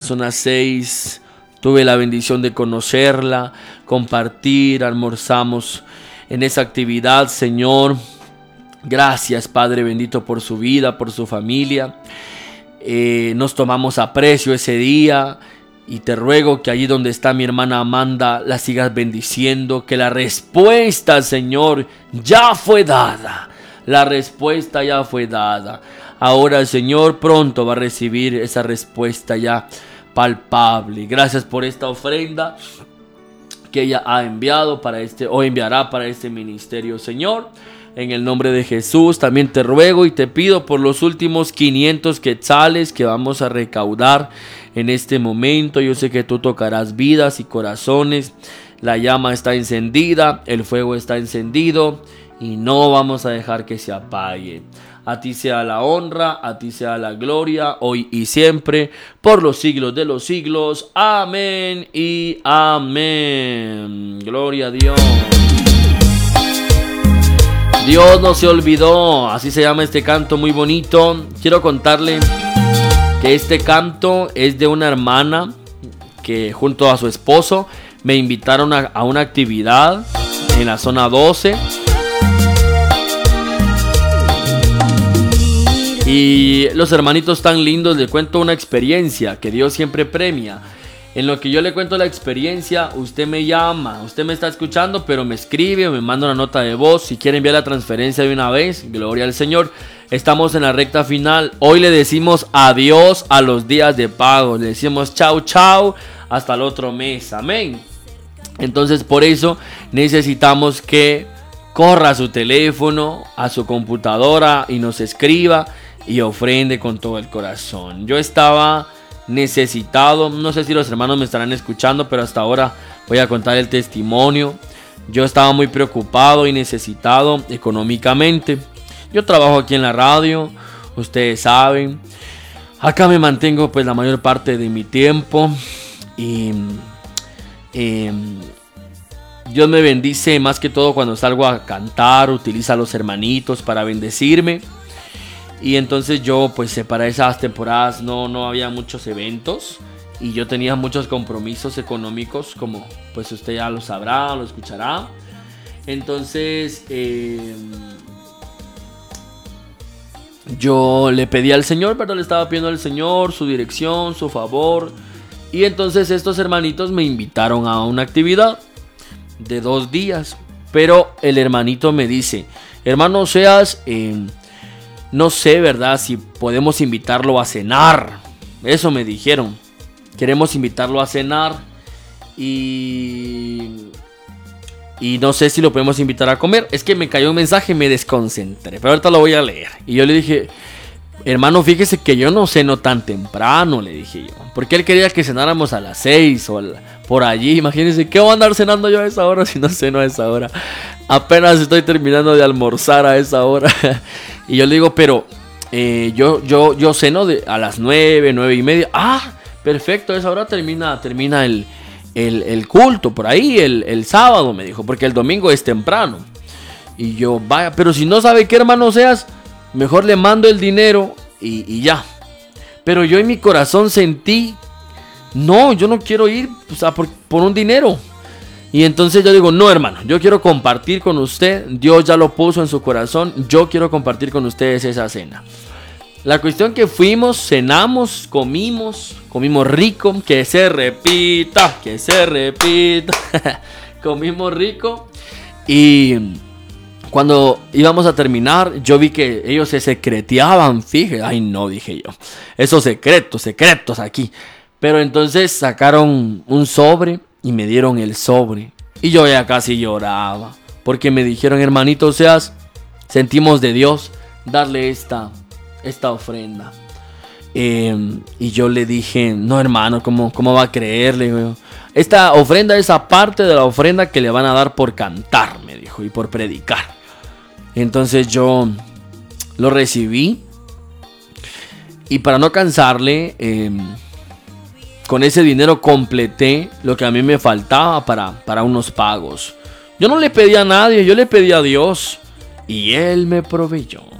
zona 6. Tuve la bendición de conocerla, compartir, almorzamos en esa actividad, Señor. Gracias, Padre bendito, por su vida, por su familia. Nos tomamos aprecio ese día. Y te ruego que allí donde está mi hermana Amanda la sigas bendiciendo, que la respuesta, Señor, ya fue dada. La respuesta ya fue dada. Ahora, Señor, pronto va a recibir esa respuesta ya palpable. Gracias por esta ofrenda que ella ha enviado para o enviará para este ministerio, Señor. En el nombre de Jesús también te ruego y te pido por los últimos 500 quetzales que vamos a recaudar en este momento. Yo sé que tú tocarás vidas y corazones. La llama está encendida, el fuego está encendido y no vamos a dejar que se apague. A ti sea la honra, a ti sea la gloria, hoy y siempre, por los siglos de los siglos. Amén y amén. Gloria a Dios. Dios no se olvidó, así se llama este canto muy bonito. Quiero contarle que este canto es de una hermana que junto a su esposo me invitaron a una actividad en la zona 12. Y los hermanitos tan lindos, les cuento una experiencia que Dios siempre premia. En lo que yo le cuento la experiencia, usted me llama, usted me está escuchando, pero me escribe o me manda una nota de voz. Si quiere enviar la transferencia de una vez, gloria al Señor. Estamos en la recta final. Hoy le decimos adiós a los días de pago. Le decimos chau, chau, hasta el otro mes. Amén. Entonces, por eso necesitamos que corra a su teléfono, a su computadora y nos escriba y ofrende con todo el corazón. Yo estaba necesitado, no sé si los hermanos me estarán escuchando, pero hasta ahora voy a contar el testimonio. Yo estaba muy preocupado y necesitado económicamente. Yo trabajo aquí en la radio, ustedes saben. Acá me mantengo pues la mayor parte de mi tiempo y Dios me bendice más que todo cuando salgo a cantar, utiliza a los hermanitos para bendecirme. Y entonces yo pues para esas temporadas no había muchos eventos y yo tenía muchos compromisos económicos, como pues usted ya lo sabrá, lo escuchará. Entonces yo le pedí al Señor, pero le estaba pidiendo al Señor su dirección, su favor. Y entonces estos hermanitos me invitaron a una actividad de 2 días. Pero el hermanito me dice: hermano Oseas, no sé, ¿verdad?, si podemos invitarlo a cenar. Eso me dijeron. Queremos invitarlo a cenar. Y no sé si lo podemos invitar a comer. Es que me cayó un mensaje y me desconcentré. Pero ahorita lo voy a leer. Y yo le dije: hermano, fíjese que yo no ceno tan temprano, le dije yo. Porque él quería que cenáramos a las 6 o por allí. Imagínense, ¿qué voy a andar cenando yo a esa hora si no ceno a esa hora? Apenas estoy terminando de almorzar a esa hora. Y yo le digo, pero yo ceno a las 9, 9:30. Ah, perfecto, a esa hora termina el culto, por ahí, el sábado, me dijo, porque el domingo es temprano. Y yo, vaya, pero si no sabe qué, hermano Seas, mejor le mando el dinero y ya. Pero yo en mi corazón sentí, no, yo no quiero ir, o sea, por un dinero. Y entonces yo digo, no, hermano, yo quiero compartir con usted. Dios ya lo puso en su corazón. Yo quiero compartir con ustedes esa cena. La cuestión que fuimos, cenamos, comimos rico. Que se repita. Comimos rico. Y cuando íbamos a terminar, yo vi que ellos se secreteaban, fíjate. Ay, no, dije yo. Esos secretos aquí. Pero entonces sacaron un sobre y me dieron el sobre. Y yo ya casi lloraba. Porque me dijeron, hermanito Oseas, sentimos de Dios darle esta ofrenda. Y yo le dije, no, hermano, ¿cómo va a creerle? Esta ofrenda es aparte de la ofrenda que le van a dar por cantar, me dijo, y por predicar. Entonces yo lo recibí. Y para no cansarle, con ese dinero completé lo que a mí me faltaba para unos pagos. Yo no le pedí a nadie, yo le pedí a Dios. Y Él me proveyó.